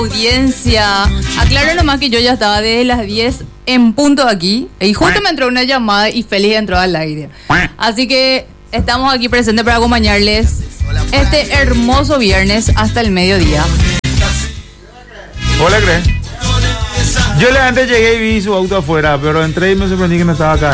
Audiencia, aclaro nomás que yo ya estaba desde las 10 en punto aquí y justo me entró una llamada y Félix entró al aire. Así que estamos aquí presentes para acompañarles este hermoso viernes hasta el mediodía. Hola, ¿crees? Yo antes llegué y vi su auto afuera, pero entré y me sorprendí que no estaba acá.